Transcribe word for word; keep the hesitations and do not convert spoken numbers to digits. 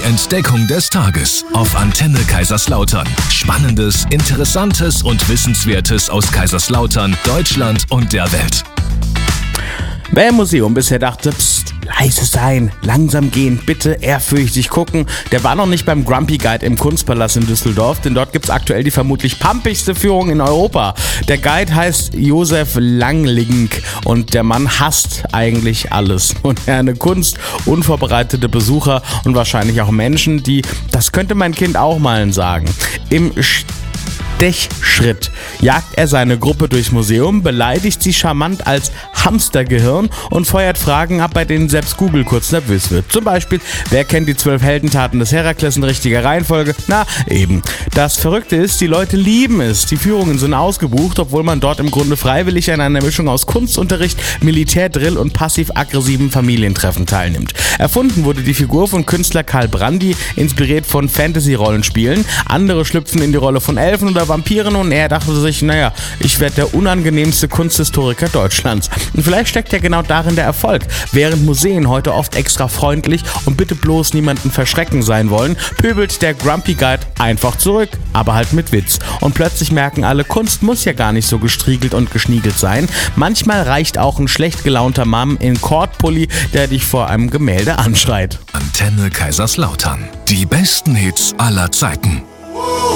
Entdeckung des Tages auf Antenne Kaiserslautern. Spannendes, Interessantes und Wissenswertes aus Kaiserslautern, Deutschland und der Welt. Wer im Museum bisher dachte, psst, leise sein, langsam gehen, bitte ehrfürchtig gucken, der war noch nicht beim Grumpy Guide im Kunstpalast in Düsseldorf, denn dort gibt's aktuell die vermutlich pumpigste Führung in Europa. Der Guide heißt Josef Langlink und der Mann hasst eigentlich alles. Moderne Kunst, unvorbereitete Besucher und wahrscheinlich auch Menschen, die, das könnte mein Kind auch mal sagen, im Stechschritt jagt er seine Gruppe durchs Museum, beleidigt sie charmant als Hamstergehirn und feuert Fragen ab, bei denen selbst Google kurz nervös wird. Zum Beispiel, wer kennt die zwölf Heldentaten des Herakles in richtiger Reihenfolge? Na, eben. Das Verrückte ist, die Leute lieben es. Die Führungen sind ausgebucht, obwohl man dort im Grunde freiwillig an einer Mischung aus Kunstunterricht, Militärdrill und passiv-aggressiven Familientreffen teilnimmt. Erfunden wurde die Figur von Künstler Karl Brandi, inspiriert von Fantasy-Rollenspielen. Andere schlüpfen in die Rolle von Elfen oder Vampiren und er dachte sich, naja, ich werde der unangenehmste Kunsthistoriker Deutschlands. Und vielleicht steckt ja genau darin der Erfolg. Während Museen heute oft extra freundlich und bitte bloß niemanden verschrecken sein wollen, pöbelt der Grumpy Guide einfach zurück, aber halt mit Witz. Und plötzlich merken alle, Kunst muss ja gar nicht so gestriegelt und geschniegelt sein. Manchmal reicht auch ein schlecht gelaunter Mann in Kordpulli, der dich vor einem Gemälde anschreit. Antenne Kaiserslautern. Die besten Hits aller Zeiten.